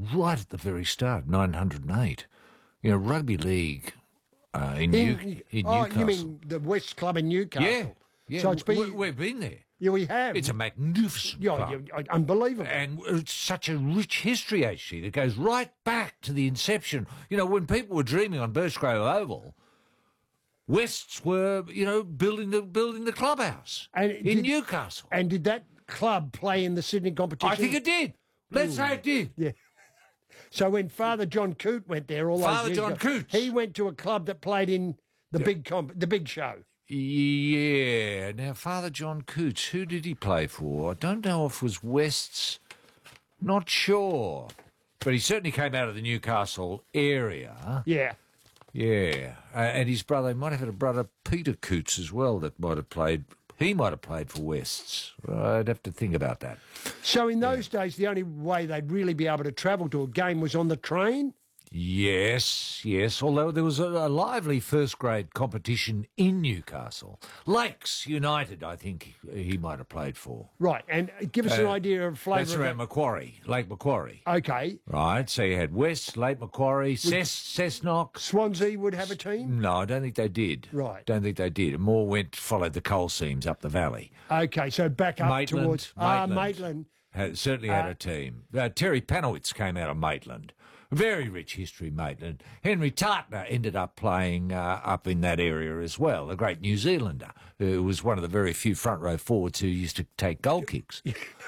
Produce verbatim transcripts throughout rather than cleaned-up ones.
right at the very start, nine hundred eight. You know, rugby league uh, in, In, New, in oh, Newcastle. you mean the West Club in Newcastle? Yeah, yeah. So it's been, we, we've been there. Yeah, we have. It's a magnificent yeah, club. yeah, unbelievable. And it's such a rich history, actually, that goes right back to the inception. You know, when people were dreaming on Birchgrove Oval, Wests were, you know, building the building the clubhouse And in did- Newcastle. And did that club play in the Sydney competition? I think it did. Let's Ooh. say it did. Yeah. So when Father John Coote went there, all Father those years John ago, Coote. he went to a club that played in the big comp, the big show. Yeah. Now, Father John Coots, who did he play for? I don't know if it was Wests. Not sure. But he certainly came out of the Newcastle area. Yeah. Yeah. Uh, and his brother, he might have had a brother, Peter Coots, as well, that might have played. He might have played for Wests. I'd have to think about that. So in those days, the only way they'd really be able to travel to a game was on the train? Yes, yes. Although there was a, a lively first-grade competition in Newcastle. Lakes United, I think he, he might have played for. Right, and give us an Uh, idea of flavour. That's of around that. Macquarie, Lake Macquarie. Okay. Right, so you had West, Lake Macquarie, Cess, Cessnock. Swansea would have a team? No, I don't think they did. Right. Don't think they did. More went, followed the coal seams up the valley. Okay, so back up Maitland, towards... Ah, Maitland. Maitland. Had, certainly had Uh, a team. Uh, Terry Panowitz came out of Maitland. Very rich history, Maitland. Henry Tartner ended up playing uh, up in that area as well, a great New Zealander who was one of the very few front row forwards who used to take goal kicks.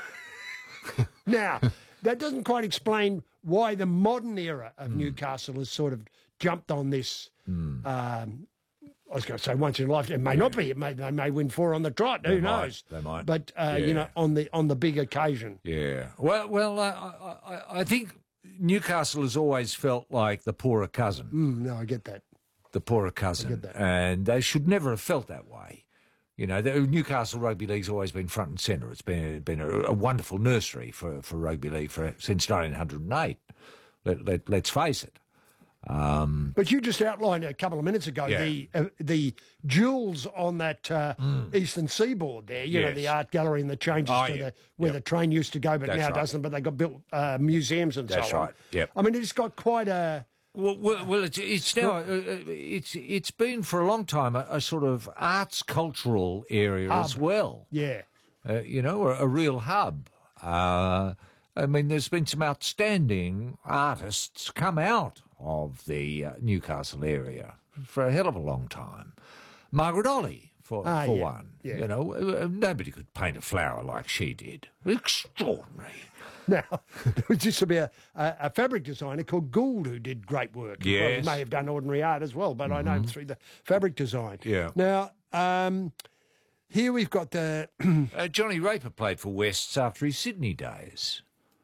Now, that doesn't quite explain why the modern era of Mm. Newcastle has sort of jumped on this. Mm. Um, I was going to say once in a lifetime. It may not be. It may, they may win four on the trot. Who They might, knows? they might. But uh, Yeah. you know, on the on the big occasion. Yeah. Well, well, uh, I, I, I think Newcastle has always felt like the poorer cousin. Mm, no, I get that. The poorer cousin, that. and they should never have felt that way. You know, the Newcastle Rugby League's always been front and centre. It's been been a, a wonderful nursery for, for rugby league for since nineteen oh eight. Let, let, let's face it. Um, But you just outlined a couple of minutes ago Yeah. the uh, the jewels on that uh, eastern seaboard there. You know, Yes. the art gallery and the changes Oh, to yeah. the, where Yep. the train used to go, but That's now right. doesn't. But they got built uh, museums and That's so on. right. Yep. I mean, it's got quite a. Well, well, well it's, it's now uh, uh, it's it's been for a long time a, a sort of arts cultural area as Hub. well. Yeah. Uh, you know, a, a real hub. Uh, I mean, there's been some outstanding artists come out of the uh, Newcastle area for a hell of a long time. Margaret Olley, for Ah, for yeah, one. yeah. You know, uh, nobody could paint a flower like she did. Extraordinary. Now, there was used to be a, a, a fabric designer called Gould who did great work. Well, Yes. he may have done ordinary art as well, but I know through the fabric design. Yeah. Now, um, here we've got the. Uh, Johnny Raper played for Wests after his Sydney days.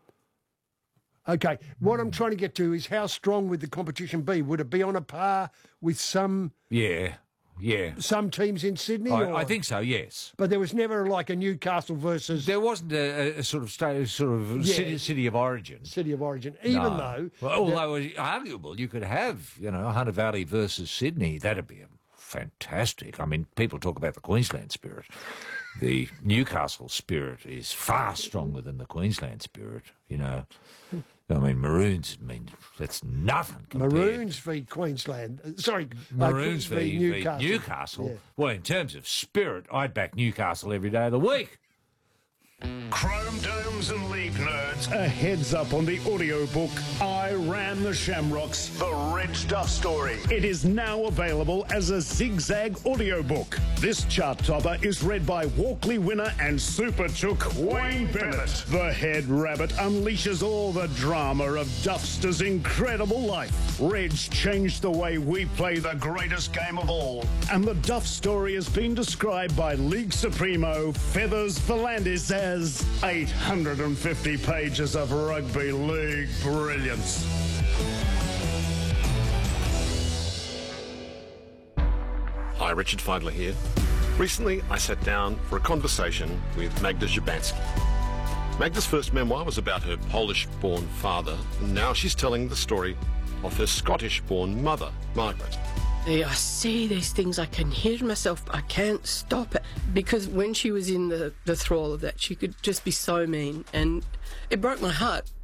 Okay, what I'm trying to get to is how strong would the competition be? Would it be on a par with some Yeah, yeah. some teams in Sydney? or- I, I think so, yes. But there was never like a Newcastle versus There wasn't a, a sort of state, sort of Yeah. city, city of origin. City of Origin, even No. though. well, although it's arguable, you could have, you know, Hunter Valley versus Sydney. That'd be fantastic. I mean, people talk about the Queensland spirit. The Newcastle spirit is far stronger than the Queensland spirit. You know, I mean, Maroons. I mean, that's nothing. Compared. Maroons v Queensland. uh, Sorry, uh, Maroons v v Newcastle. Newcastle. Newcastle. Yeah. Well, in terms of spirit, I'd back Newcastle every day of the week. Chrome Domes and League Nerds. A heads up on the audiobook I Ran the Shamrocks. The Reg Duff Story. It is now available as a zigzag audiobook. This chart topper is read by Walkley winner and super chook Wayne Bennett. The head rabbit unleashes all the drama of Duffster's incredible life. Reg changed the way we play the greatest game of all. And the Duff Story has been described by League Supremo Feathers Volandis as eight hundred fifty pages of rugby league brilliance. Hi, Richard Feidler here. Recently, I sat down for a conversation with Magda Szubanski. Magda's first memoir was about her Polish-born father, and now she's telling the story of her Scottish-born mother, Margaret. I say these things, I can hear myself, but I can't stop it. Because when she was in the, the thrall of that, she could just be so mean. And it broke my heart